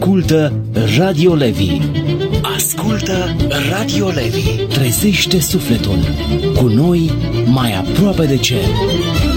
Ascultă Radio Levi. Ascultă Radio Levi. Trezește sufletul. Cu noi mai aproape de cer.